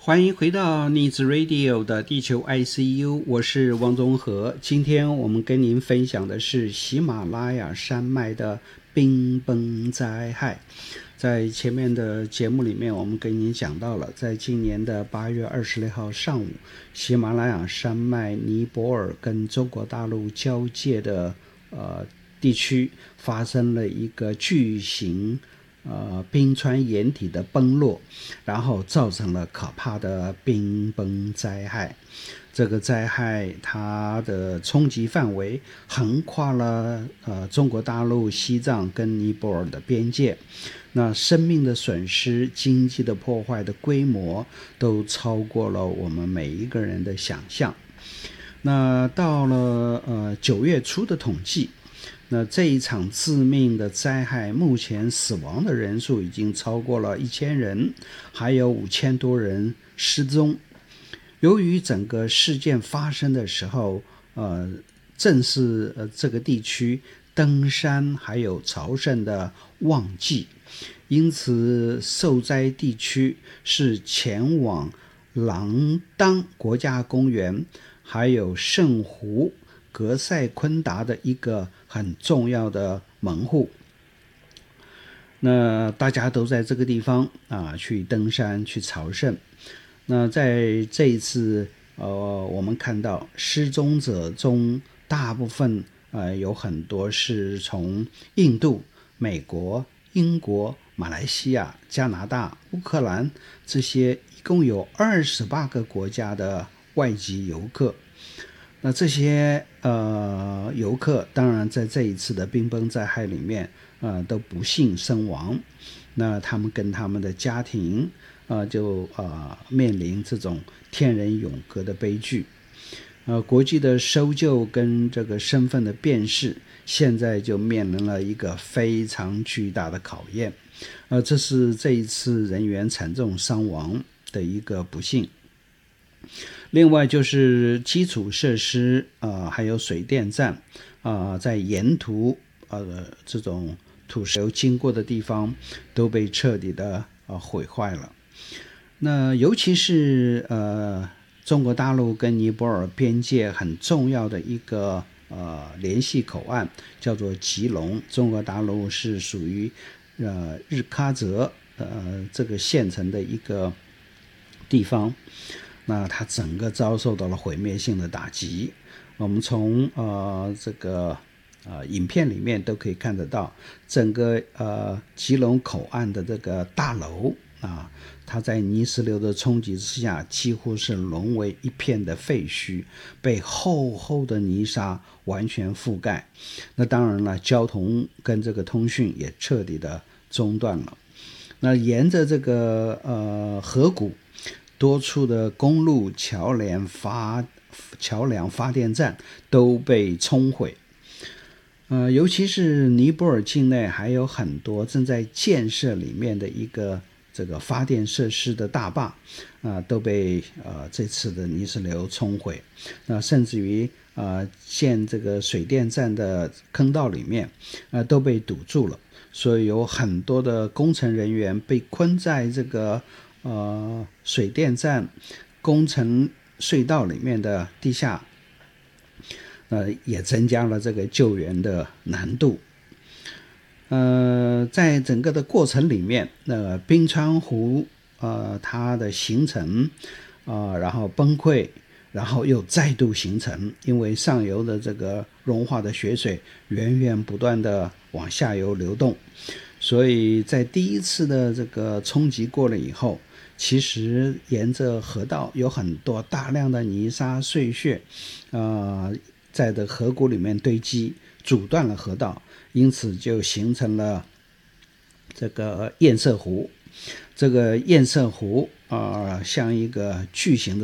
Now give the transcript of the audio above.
欢迎回到逆子 Radio 的地球 ICU， 我是汪宗和。今天我们跟您分享的是喜马拉雅山脉的冰崩灾害。在前面的节目里面，我们跟您讲到了，在今年的8月26号上午，喜马拉雅山脉尼泊尔跟中国大陆交界的地区发生了一个巨型冰川岩体的崩落，然后造成了可怕的冰崩灾害。这个灾害它的冲击范围横跨了中国大陆、西藏跟尼泊尔的边界，那生命的损失、经济的破坏的规模都超过了我们每一个人的想象。那到了9月初的统计，那这一场致命的灾害，目前死亡的人数已经超过了1000人，还有5000多人失踪。由于整个事件发生的时候，正是这个地区登山还有朝圣的旺季，因此受灾地区是前往郎当国家公园还有圣湖格塞昆达的一个很重要的门户。那大家都在这个地方去登山去朝圣。那在这一次我们看到失踪者中大部分有很多是从印度、美国、英国、马来西亚、加拿大、乌克兰这些一共有28个国家的外籍游客。那这些游客当然在这一次的冰崩灾害里面都不幸身亡。那他们跟他们的家庭就面临这种天人永隔的悲剧。国际的搜救跟这个身份的辨识现在就面临了一个非常巨大的考验。这是这一次人员惨重伤亡的一个不幸。另外就是基础设施还有水电站在沿途这种土石流经过的地方都被彻底的毁坏了。那尤其是中国大陆跟尼泊尔边界很重要的一个联系口岸叫做吉隆，中国大陆是属于日喀则这个县城的一个地方。那它整个遭受到了毁灭性的打击。我们从这个影片里面都可以看得到，整个吉隆口岸的这个大楼它在泥石流的冲击之下几乎是沦为一片的废墟，被厚厚的泥沙完全覆盖。那当然了，交通跟这个通讯也彻底的中断了。那沿着这个河谷，多处的公路、桥梁、发电站都被冲毁。尤其是尼泊尔境内还有很多正在建设里面的一个这个发电设施的大坝都被这次的泥石流冲毁。甚至于建这个水电站的坑道里面都被堵住了，所以有很多的工程人员被困在这个水电站工程隧道里面的地下，也增加了这个救援的难度。在整个的过程里面，冰川湖它的形成然后崩溃，然后又再度形成，因为上游的这个融化的雪水源源不断的往下游流动，所以在第一次的这个冲击过了以后，其实沿着河道有很多大量的泥沙碎屑在这河谷里面堆积，阻断了河道，因此就形成了这个堰塞湖。这个堰塞湖像一个巨型的